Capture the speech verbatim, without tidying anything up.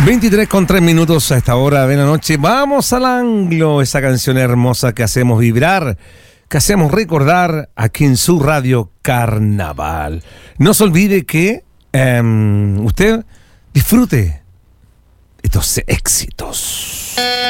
veintitrés con tres minutos a esta hora de la noche. Vamos al anglo, esa canción hermosa que hacemos vibrar, que hacemos recordar aquí en su radio Carnaval. No se olvide que um, usted disfrute estos éxitos.